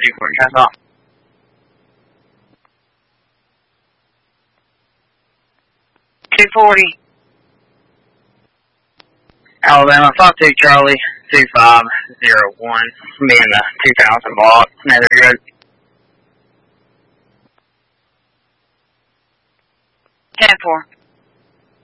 240, that's all. Alabama, 52 Charlie, 2501, being the 2000 block, Netherwood. 10-4.